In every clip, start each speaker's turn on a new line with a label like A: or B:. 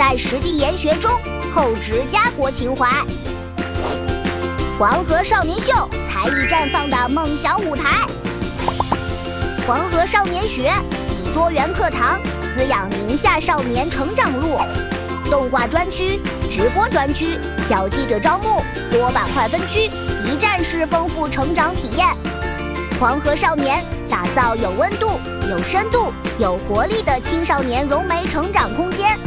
A: 在实地研学中厚植家国情怀。黄河少年秀，才艺绽放的梦想舞台。黄河少年学以多元课堂滋养宁夏少年成长路。动画专区、直播专区、小记者招募、多板块分区，一站式丰富成长体验。黄河少年打造有温度、有深度、有活力的青少年融媒成长空间。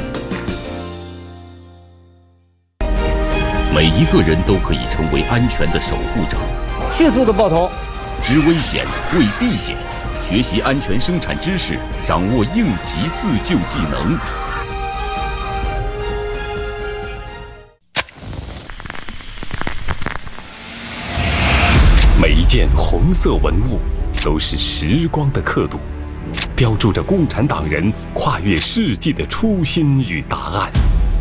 B: 每一个人都可以成为安全的守护者。
C: 迅速的爆头，
B: 知危险，为避险，学习安全生产知识，掌握应急自救技能。
D: 每一件红色文物都是时光的刻度，标注着共产党人跨越世纪的初心与答案。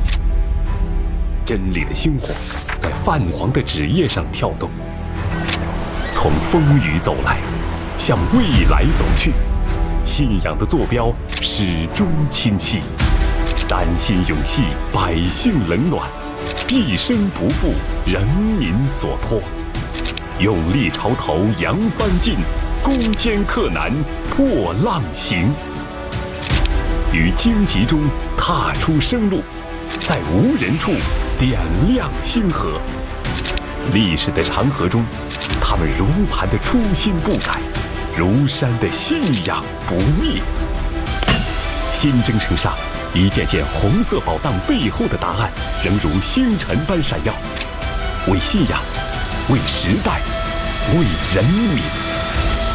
D: 真理的星火在泛黄的纸页上跳动，从风雨走来，向未来走去。信仰的坐标始终清晰，丹心永系百姓冷暖，毕生不负人民所托。勇立潮头扬帆进，攻坚克难破浪行。于荆棘中踏出生路，在无人处点亮星河。历史的长河中，他们如磐的初心不改，如山的信仰不灭。新征程上，一件件红色宝藏背后的答案，仍如星辰般闪耀。为信仰，为时代，为人民。